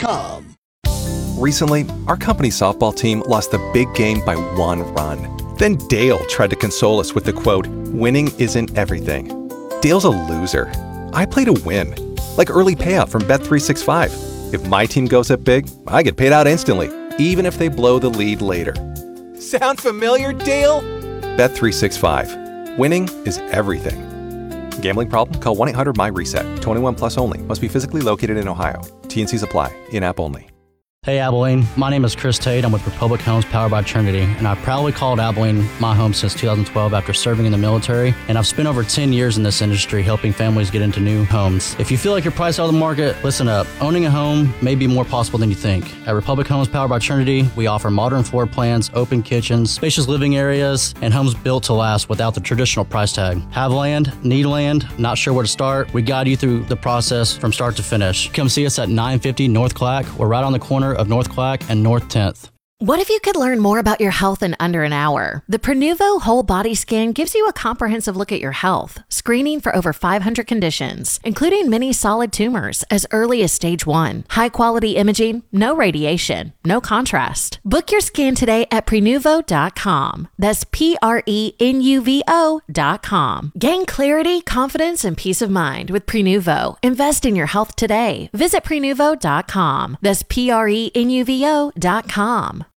PrenuvoSports.com. Recently, our company softball team lost the big game by 1 run. Then Dale tried to console us with the quote, "Winning isn't everything." Dale's a loser. I play to win, like early payout from Bet365. If my team goes up big, I get paid out instantly, even if they blow the lead later. Sound familiar, Dale? Bet365. Winning is everything. Gambling problem? Call 1-800-MY-RESET. 21 plus only. Must be physically located in Ohio. T&Cs apply. In-app only. Hey Abilene, my name is Chris Tate. I'm with Republic Homes powered by Trinity, and I've proudly called Abilene my home since 2012 after serving in the military, and I've spent over 10 years in this industry helping families get into new homes. If you feel like you're priced out of the market, listen up. Owning a home may be more possible than you think. At Republic Homes powered by Trinity, we offer modern floor plans, open kitchens, spacious living areas, and homes built to last without the traditional price tag. Have land? Need land? Not sure where to start? We guide you through the process from start to finish. Come see us at 950 North Clack. We're right on the corner of North Clack and North 10th. What if you could learn more about your health in under an hour? The Prenuvo Whole Body Scan gives you a comprehensive look at your health, screening for over 500 conditions, including many solid tumors as early as stage 1. High-quality imaging, no radiation, no contrast. Book your scan today at Prenuvo.com. That's Prenuvo.com. Gain clarity, confidence, and peace of mind with Prenuvo. Invest in your health today. Visit Prenuvo.com. That's Prenuvo.com.